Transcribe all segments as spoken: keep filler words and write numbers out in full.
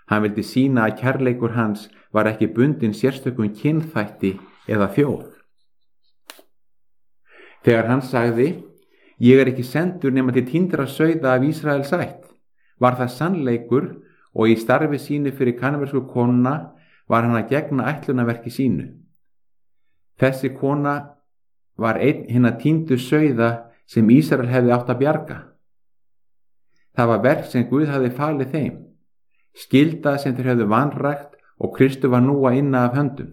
Hann vildi sýna að kærleikur hans var ekki bundinn sérstökum kynþætti eða þjóð. Þegar hann sagði, ég er ekki sendur nema til týndra sauða af Ísraels ætt, var það sannleikur og í starfi sínu fyrir kanversku konuna var hann að gegna ætlunarverki sínu. Þessi kona var einn hinna týndu sauða sem Ísrael hefði átt að bjarga. Það var verk sem Guð hafði falið þeim, skylda sem þeir hefðu vanrækt og Kristur var nú að inna af höndum.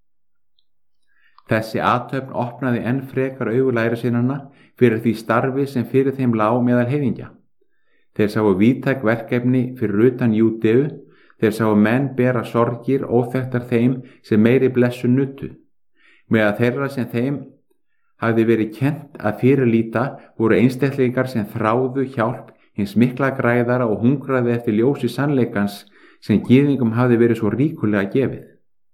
Þessi athöfn opnaði enn frekar augu lærisveinanna fyrir því starfi sem fyrir þeim lá meðal heiðingja. Þeir sáu víðtæk verkefni fyrir utan Júdeu, þeir sáu menn bera sorgir óþekktar þeim sem meiri blessun nutu, meðal þeirra sem þeim hafði verið kennt að fyrirlíta voru einstaklingar sem þráðu hjálp hins mikla græðara og hungraði eftir ljósi sannleikans sem gyðingum hafði verið svo ríkulega gefið.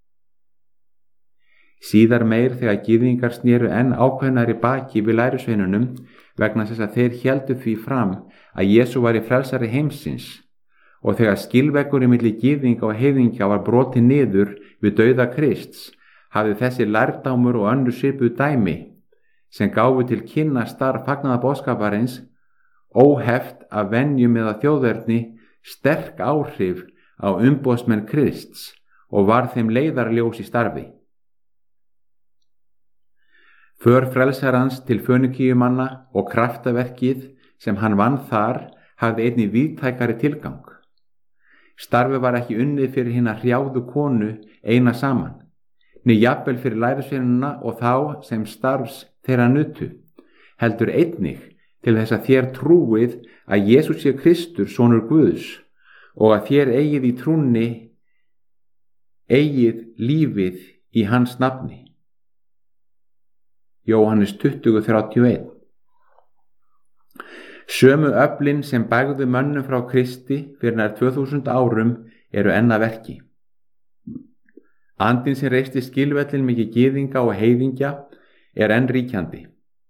Síðar meir þegar gyðingar snéru enn ákveðnari baki við lærisveinunum vegna þess að þeir héldu því fram að Jesú væri frelsari heimsins og þegar skilvegurinn milli gyðinga og heiðingja var brotið niður við dauða Krists hafði þessi lærdámur og önnur svipuð dæmi sem gáfu til kynna starf fagnaðarboðskaparins óheft af venjum eða þjóðerni sterk áhrif á umboðsmenn Krists og var þeim leiðarljós í starfi. För frelsarans til Fönikíumanna og kraftaverkið sem hann vann þar hafði einnig víðtækari tilgang. Starfið var ekki unnið fyrir hina hrjáðu konu eina saman, né jafnvel fyrir lærisveinana og þá sem starfs þeirra nutu, heldur einnig til þess að þér trúið að Jesús sé Kristur, sonur Guðs, og að þér eigið í trúnni, eigið lífið í hans nafni. Jóhannes tuttugu þrjátíu og eitt. Sömu öflin sem bægðu mönnum frá Kristi fyrir nær tvö þúsund árum eru enn að verki. Andinn sem reisti skilvellin mikið gyðinga og heiðingja er enn ríkjandi.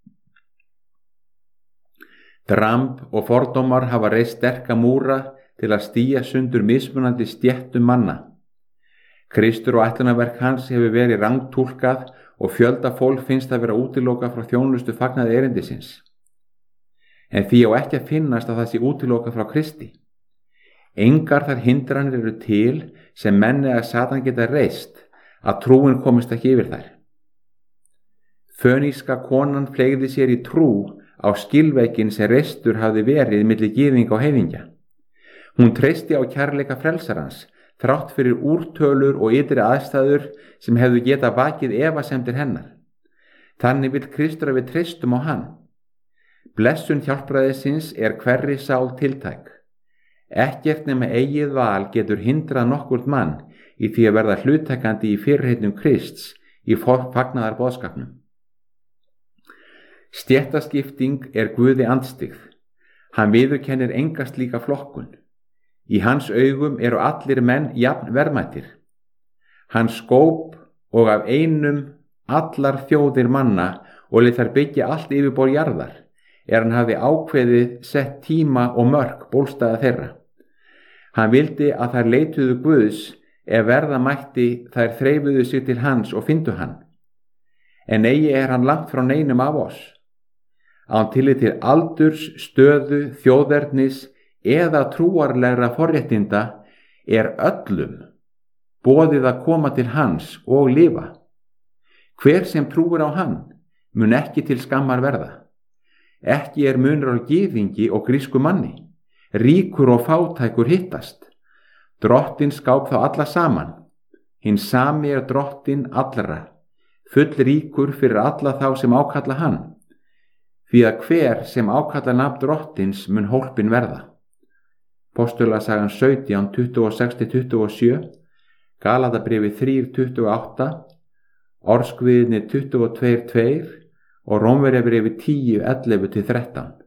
Dramb og fordómar hafa reist sterka múra til að stía sundur mismunandi stéttum manna. Kristur og ætlunarverk hans hefur verið rangtúlkað og fjölda fólk finnst að vera útilokað frá þjónustu fagnaði erindisins. En því á ekki að finnast að það sé útilokað frá Kristi. Engar þar hindranir eru til sem menn eða Satan geta reist að trúin komist ekki yfir þær. Föníska konan fleygði sér í trú á skilveikin sem reistur hafði verið milli gyðinga og heiðingja. Hún treysti á kærleika frelsarans þrátt fyrir úrtölur og ytri aðstæður sem hefðu geta vakið efasemdir hennar. Þannig vill Kristur að við treystum á hann. Blessun hjálpræðisins er hverri sál tiltæk. Ekkert nema eigið val getur hindrað nokkurt mann í því að verða hluttakandi í fyrirheitnum Krists í fagnaðarboðskapnum. Stéttaskipting er Guði andstyggð. Hann viðurkennir enga slíka flokkun. Í hans augum eru allir menn jafn verðmætir. Hann skóp og af einum allar þjóðir manna og lét þær byggja allt yfirborð jarðar, er hann hafi ákveðið sett tíma og mörk bólstaða þeirra. Hann vildi að þær leituðu Guðs ef verða mætti þær þreifuðu sig til hans og fyndu hann. En eigi er hann langt frá neinum af oss. Án tillit til aldurs, stöðu, þjóðernis eða trúarlegra forréttinda er öllum boðið að koma til hans og lifa. Hver sem trúir á hann mun ekki til skammar verða. Ekki er munur á gyðingi og grísku manni. Ríkur og fátækur hittast. Drottinn skáp þá alla saman. Hinn sami er drottinn allra, full ríkur fyrir alla þá sem ákalla hann. Því að hver sem ákalla nafn drottins mun hólpin verða. Postulasagan sautján, tuttugu og sex til tuttugu og sjö, Galatabrifi þrjú, tuttugu og átta, Orðskviðni tuttugu og tvö, tvö og Rómverjabrifi tíu, ellefu til þrettán.